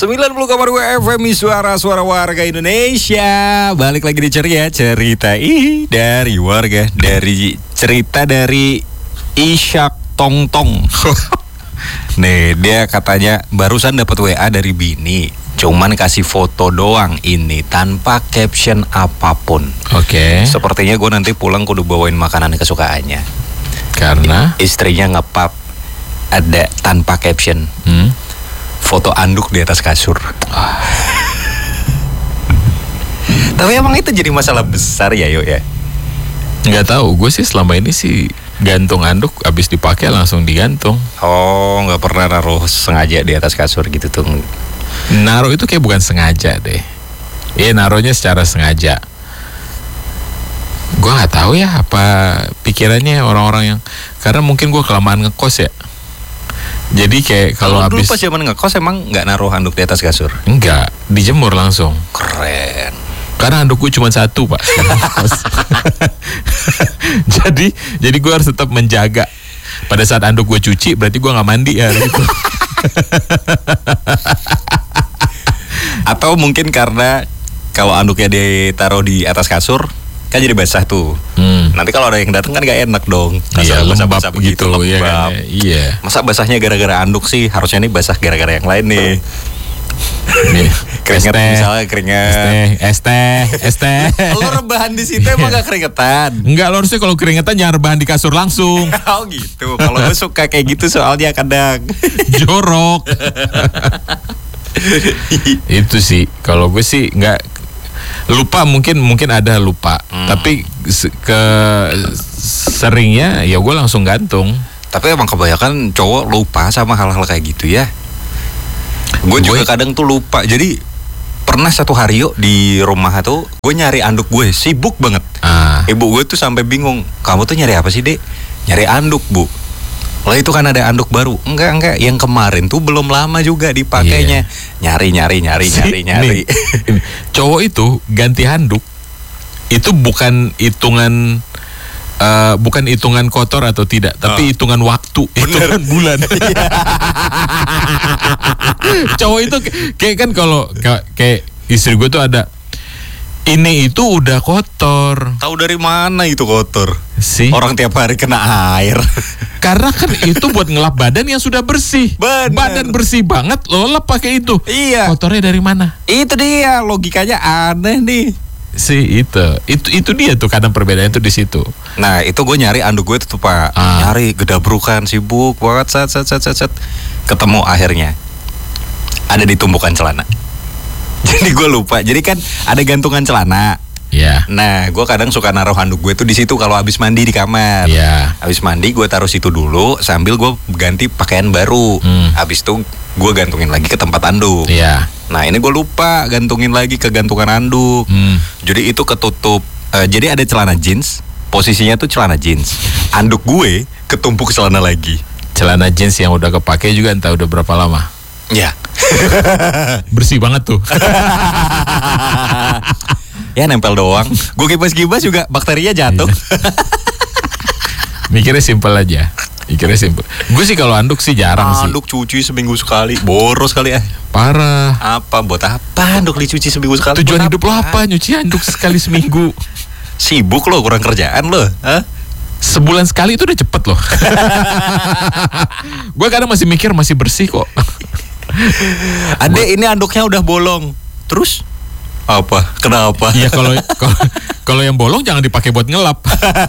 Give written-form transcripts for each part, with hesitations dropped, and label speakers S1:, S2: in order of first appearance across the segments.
S1: 90,2 FM Suara Warga Indonesia. Balik lagi di Ceria, cerita dari warga, dari cerita dari Ishak Tongtong. Nih, dia katanya barusan dapat WA dari bini, cuman kasih foto doang ini tanpa caption apapun.
S2: Oke.
S1: Sepertinya gue nanti pulang kudu bawain makanan kesukaannya.
S2: Karena
S1: istrinya ngepap ada tanpa caption. Foto anduk di atas kasur. Tapi emang itu jadi masalah besar ya, Yo ya?
S2: nggak tahu, gue sih selama ini sih gantung anduk abis dipakai langsung digantung.
S1: Oh, nggak pernah naruh sengaja di atas kasur gitu tuh?
S2: Naruh itu kayak bukan sengaja deh. Iya, naruhnya secara sengaja. Gue nggak tahu ya apa pikirannya orang-orang yang, karena mungkin gue kelamaan ngekos ya. Jadi kayak kalau
S1: dulu
S2: habis
S1: pas zaman ngekos emang nggak naruh handuk di atas kasur?
S2: Enggak, dijemur langsung.
S1: Keren.
S2: Karena handuk gue cuma satu, Pak. jadi gue harus tetap menjaga. Pada saat handuk gue cuci, berarti gue nggak mandi ya gitu.
S1: Atau mungkin karena kalau anduknya ditaruh di atas kasur kan jadi basah tuh. Nanti kalau ada yang datang kan gak enak dong.
S2: Iya, lembab
S1: basah
S2: begitu, ya kan? Iya.
S1: Masa basahnya gara-gara anduk sih? Harusnya nih basah gara-gara yang lain nih. Keringet misalnya, keringet.
S2: Esteh.
S1: Lo rebahan di situ emang gak keringetan?
S2: Enggak, lo harusnya kalau keringetan jangan rebahan di kasur langsung.
S1: Oh gitu. Kalau gue suka kayak gitu soalnya kadang
S2: jorok. Itu sih. Kalau gue sih nggak, lupa, mungkin ada lupa. Tapi seringnya ya gue langsung gantung.
S1: Tapi emang kebanyakan cowok lupa sama hal-hal kayak gitu ya. Gue juga kadang tuh lupa. Jadi pernah satu hari Yuk di rumah tuh gue nyari anduk gue, sibuk banget. Ibu gue tuh sampai bingung, kamu tuh nyari apa sih, Dek? Nyari anduk, Bu. Lah itu kan ada anduk baru. Enggak, yang kemarin tuh belum lama juga dipakainya. Nyari.
S2: Nih, cowok itu ganti handuk itu bukan hitungan kotor atau tidak, tapi hitungan waktu, hitungan bulan. Cowok itu kayak kan, kalau kayak istri gue tuh ada, ini itu udah kotor.
S1: Tahu dari mana itu kotor?
S2: Sih.
S1: Orang tiap hari kena air.
S2: Karena kan itu buat ngelap badan yang sudah bersih.
S1: Bener.
S2: Badan bersih banget, lo lap pakai itu.
S1: Iya.
S2: Kotornya dari mana?
S1: Itu dia, logikanya aneh nih.
S2: Sih itu dia tuh, kadang perbedaan itu di situ.
S1: Nah itu gue nyari anduk gue tuh Pak. Nyari, gedabrukan, sibuk banget, set. Ketemu akhirnya ada di tumpukan celana. Jadi gue lupa. Jadi kan ada gantungan celana.
S2: Iya.
S1: Nah, gue kadang suka naruh handuk gue tuh di situ kalau habis mandi di kamar.
S2: Iya.
S1: Habis mandi gue taruh situ dulu sambil gue ganti pakaian baru. Habis itu gue gantungin lagi ke tempat handuk.
S2: Iya.
S1: Nah, ini gue lupa gantungin lagi ke gantungan handuk. Jadi itu ketutup. Jadi ada celana jeans. Posisinya tuh celana jeans. Handuk gue ketumpuk celana lagi.
S2: Celana jeans yang udah kepake juga entah udah berapa lama.
S1: Ya.
S2: Bersih banget tuh.
S1: Ya nempel doang. Gue kipas-kipas juga bakterinya jatuh.
S2: Mikirnya simpel aja. Gue sih kalau anduk sih jarang sih.
S1: Anduk cuci seminggu sekali. Boros kali ya.
S2: Parah.
S1: Apa? Buat apa anduk dicuci seminggu sekali?
S2: Tujuan hidup lo apa? Nyuci anduk sekali seminggu.
S1: Sibuk lo, kurang kerjaan lo.
S2: Sebulan sekali itu udah cepet loh. Gue kadang masih mikir masih bersih kok.
S1: Adek, ini anduknya udah bolong. Terus? Apa? Kenapa?
S2: Iya, kalau yang bolong jangan dipakai buat ngelap.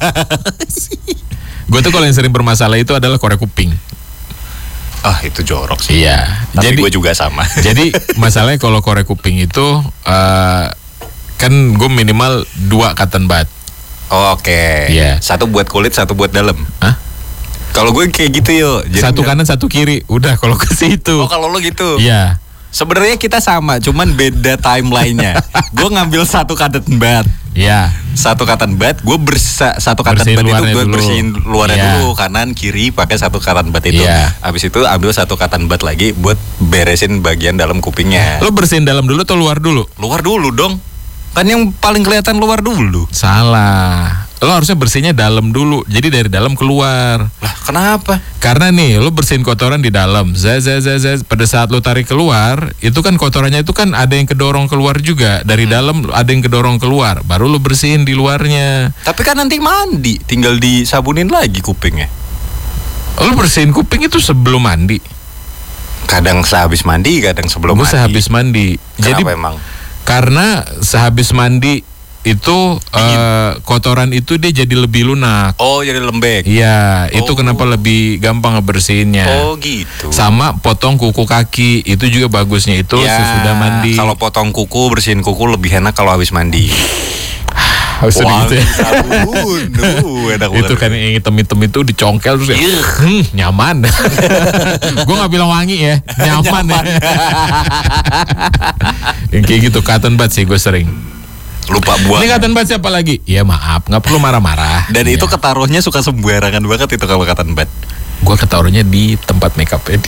S2: Gue tuh kalau yang sering bermasalah itu adalah korek kuping.
S1: Itu jorok sih.
S2: Iya.
S1: Tapi gue juga sama.
S2: Jadi masalahnya kalau korek kuping itu kan gue minimal 2 cotton bud.
S1: Oke.
S2: Iya.
S1: Satu buat kulit, satu buat dalam.
S2: Hah?
S1: Kalau gue kayak gitu Yo.
S2: Satu kanan, satu kiri. Udah kalau ke situ.
S1: Oh, kalau lo gitu.
S2: Iya.
S1: Sebenarnya kita sama, cuman beda timelinenya. Gue ngambil satu cotton bud.
S2: Iya.
S1: Satu cotton bud, gue satu cotton bud itu gue bersihin luarnya dulu, kanan kiri pakai satu cotton bud itu. Habis itu ambil satu cotton bud lagi buat beresin bagian dalam kupingnya.
S2: Lo bersihin dalam dulu atau luar dulu?
S1: Luar dulu dong. Kan yang paling kelihatan luar dulu.
S2: Salah. lo harusnya bersihnya dalam dulu. Jadi dari dalam keluar.
S1: Lah, kenapa?
S2: Karena nih lo bersihin kotoran di dalam. Pada saat lo tarik keluar, itu kan kotorannya itu kan ada yang kedorong keluar juga. Dari dalam ada yang kedorong keluar. Baru lo bersihin di luarnya.
S1: Tapi kan nanti mandi, tinggal disabunin lagi kupingnya.
S2: Lo bersihin kuping itu sebelum mandi.
S1: Kadang sehabis mandi, kadang sebelum
S2: Gue
S1: mandi.
S2: sehabis mandi.
S1: Kenapa
S2: Jadi
S1: emang?
S2: karena sehabis mandi itu kotoran itu dia jadi lebih lunak.
S1: Oh, jadi lembek.
S2: Iya, itu
S1: Oh.
S2: kenapa lebih gampang ngebersihinnya.
S1: Oh, gitu.
S2: Sama potong kuku kaki, itu juga bagusnya itu
S1: Ya,
S2: sesudah mandi.
S1: kalau potong kuku, bersihin kuku lebih enak kalau habis mandi.
S2: Harus gitu ya.
S1: sabun. Enak
S2: Itu
S1: banget.
S2: kan yang hitam-hitam itu dicongkel terus ya, nyaman. Gue nggak bilang wangi ya, nyaman. ya. Yang kayak gitu cotton bud sih gue sering.
S1: Lupa buang.
S2: Ini cotton bud siapa lagi? Ya maaf, nggak perlu marah-marah.
S1: Dan
S2: Ya.
S1: itu ketaruhnya suka sembarangan banget itu kalau cotton bud.
S2: Gue ketaruhnya di tempat makeup ya.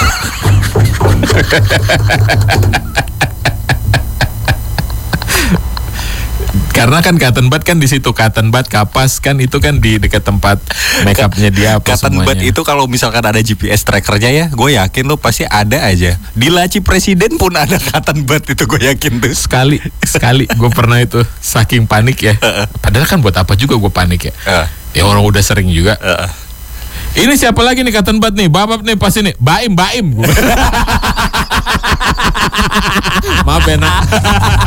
S2: Karena kan cotton bud kan di situ, cotton bud, kapas kan itu kan di dekat tempat makeupnya dia apa
S1: Cotton bud
S2: semuanya.
S1: itu kalau misalkan ada GPS trackernya ya, gue yakin lo pasti ada aja. Di laci presiden pun ada cotton bud itu, gue yakin tuh.
S2: Sekali gue pernah itu saking panik ya. Padahal kan buat apa juga gue panik ya. Ya orang udah sering juga. Ini siapa lagi nih cotton bud nih? Babab nih pas ini. Baim. Maaf ya nak.